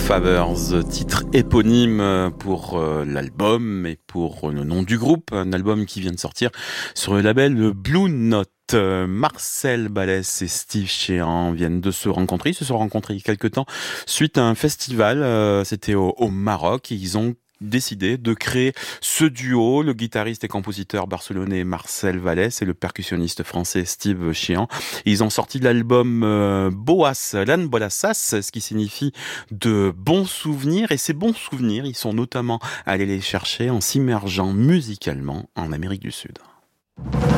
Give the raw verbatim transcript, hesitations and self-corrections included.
Favors, titre éponyme pour l'album et pour le nom du groupe, un album qui vient de sortir sur le label Blue Note. Marcel Balès et Steve Chéan viennent de se rencontrer, ils se sont rencontrés il y a quelques temps suite à un festival, euh, c'était au, au Maroc, et ils ont décidé de créer ce duo, le guitariste et compositeur barcelonais Marcel Balès et le percussionniste français Steve Chéan. Ils ont sorti l'album euh, Boas Lan Bolasas, ce qui signifie de bons souvenirs, et ces bons souvenirs, ils sont notamment allés les chercher en s'immergeant musicalement en Amérique du Sud.